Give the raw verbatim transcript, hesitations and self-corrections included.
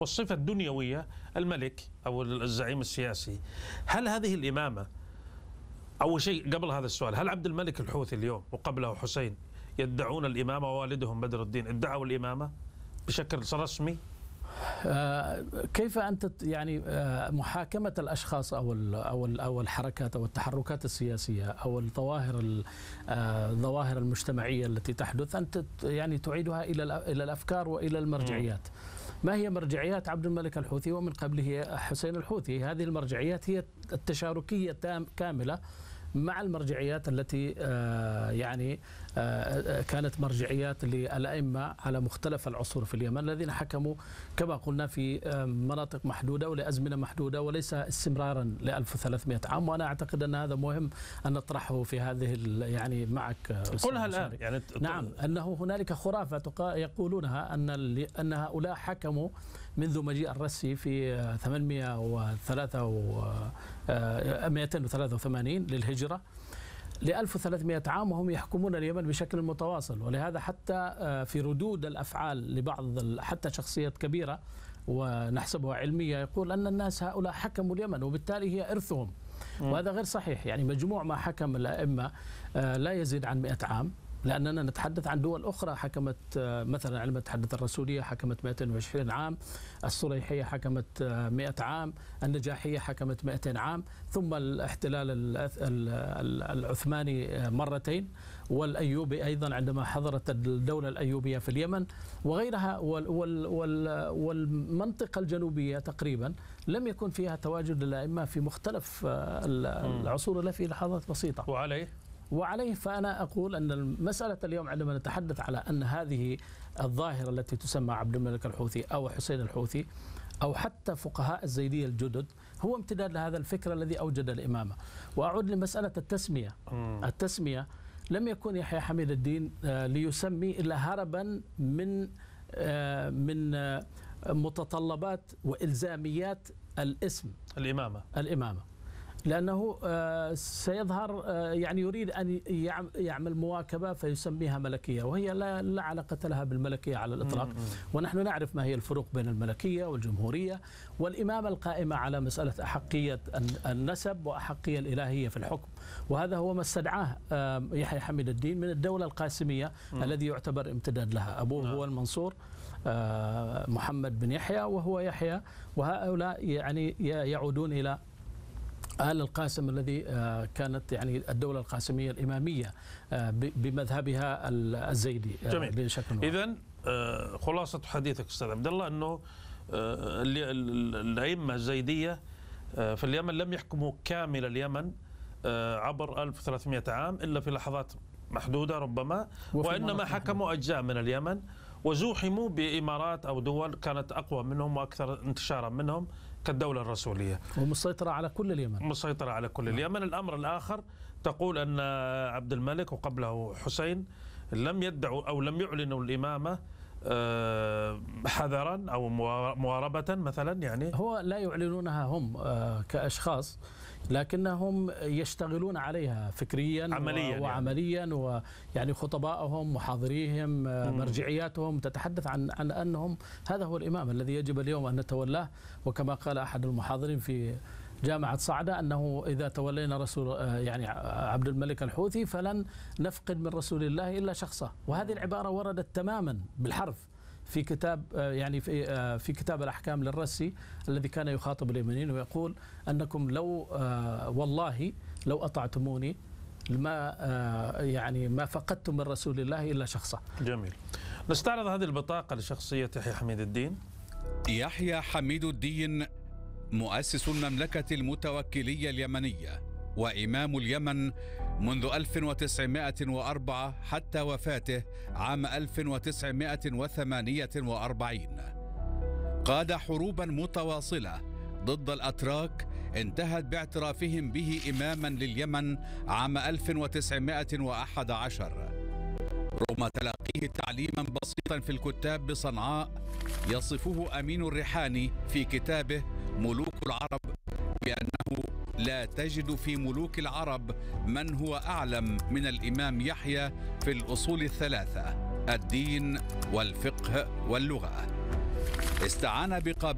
والصفة الدنيوية الملك أو الزعيم السياسي. هل هذه الإمامة، أول شيء قبل هذا السؤال، هل عبد الملك الحوثي اليوم وقبله حسين يدعون الإمامة ووالدهم بدر الدين ادعوا الإمامة بشكل رسمي؟ آه كيف أنت يعني آه محاكمة الأشخاص أو ال أو ال أو الحركات أو التحركات السياسية أو الظواهر الظواهر المجتمعية التي تحدث، أنت يعني تعيدها إلى إلى الأفكار وإلى المرجعيات. ما هي مرجعيات عبد الملك الحوثي ومن قبله حسين الحوثي؟ هذه المرجعيات هي التشاركية كاملة مع المرجعيات التي يعني كانت مرجعيات للأئمة على مختلف العصور في اليمن الذين حكموا كما قلنا في مناطق محدودة ولأزمنة محدودة وليس استمرارا ل ألف وثلاثمئة عام. وأنا أعتقد أن هذا مهم أن نطرحه في هذه يعني معك. قلها الآن يعني. نعم، أنه هنالك خرافة يقولونها أن أن هؤلاء حكموا منذ مجيء الرسي في ثمانمئة وثلاثة وثمانين للهجرة ل ألف وثلاثمئة عام وهم يحكمون اليمن بشكل متواصل. ولهذا حتى في ردود الأفعال لبعض حتى شخصيات كبيرة ونحسبها علمية يقول أن الناس هؤلاء حكموا اليمن وبالتالي هي إرثهم، وهذا غير صحيح. يعني مجموع ما حكم الأئمة لا يزيد عن مئة عام، لأننا نتحدث عن دول أخرى حكمت، مثلا على ما نتحدث الرسولية حكمت مئتين وعشرين عام، الصليحية حكمت مئة عام، النجاحية حكمت مئتين عام، ثم الاحتلال العثماني مرتين، والأيوبي أيضا عندما حضرت الدولة الأيوبية في اليمن وغيرها. والمنطقة الجنوبية تقريبا لم يكن فيها تواجد الأئمة في مختلف العصور إلا في لحظات بسيطة. وعليه وعليه فأنا أقول أن المسألة اليوم عندما نتحدث على أن هذه الظاهرة التي تسمى عبد الملك الحوثي أو حسين الحوثي أو حتى فقهاء الزيدية الجدد هو امتداد لهذا الفكر الذي أوجد الإمامة. وأعود لمسألة التسمية. التسمية لم يكن يحيى حميد الدين ليسمي إلا هربا من من متطلبات وإلزاميات الاسم الإمامة الإمامة لأنه سيظهر يعني يريد أن يعمل مواكبة فيسميها ملكية، وهي لا, لا علاقة لها بالملكية على الإطلاق. ونحن نعرف ما هي الفروق بين الملكية والجمهورية والإمامة القائمة على مسألة أحقية النسب وأحقية الإلهية في الحكم. وهذا هو ما استدعاه يحيى حميد الدين من الدولة القاسمية م. الذي يعتبر امتداد لها. أبوه هو المنصور محمد بن يحيى وهو يحيى، وهؤلاء يعني يعودون إلى آل القاسم الذي كانت يعني الدولة القاسمية الإمامية بمذهبها الزيدي. جميل. إذن خلاصة حديثك أستاذ عبد الله أنه الأئمة الزيدية في اليمن لم يحكموا كامل اليمن عبر ألف وثلاثمئة عام إلا في لحظات محدودة ربما، وإنما حكموا أجزاء من اليمن وزوحموا بإمارات أو دول كانت أقوى منهم وأكثر انتشارا منهم كالدولة الرسولية، ومسيطرة على كل اليمن. مسيطرة على كل اليمن. الأمر الآخر تقول أن عبد الملك وقبله حسين لم يدعوا أو لم يعلنوا الإمامة حذرا أو مواربة مثلا. يعني هو لا يعلنونها هم كأشخاص، لكنهم يشتغلون عليها فكريا عمليا وعمليا يعني. ويعني خطبائهم محاضريهم مرجعياتهم تتحدث عن عن أنهم هذا هو الإمام الذي يجب اليوم أن نتولاه. وكما قال أحد المحاضرين في جامعة صعدة أنه إذا تولينا رسول يعني عبد الملك الحوثي فلن نفقد من رسول الله إلا شخصه. وهذه العبارة وردت تماما بالحرف في كتاب يعني في في كتاب الأحكام للرسي الذي كان يخاطب اليمنيين ويقول أنكم لو والله لو أطعتموني ما يعني ما فقدتم من رسول الله إلا شخصه. جميل. نستعرض هذه البطاقة لشخصية يحيى حميد الدين. يحيى حميد الدين مؤسس المملكة المتوكلية اليمنية وإمام اليمن منذ ألف وتسعمئة وأربعة حتى وفاته عام ألف وتسعمئة وثمانية وأربعين. قاد حروبا متواصلة ضد الأتراك انتهت باعترافهم به إماما لليمن عام ألف وتسعمئة وأحد عشر، رغم تلقيه تعليما بسيطا في الكتاب بصنعاء يصفه أمين الريحاني في كتابه ملوك العرب بأنه لا تجد في ملوك العرب من هو أعلم من الإمام يحيى في الأصول الثلاثة: الدين والفقه واللغة. استعان بقابلة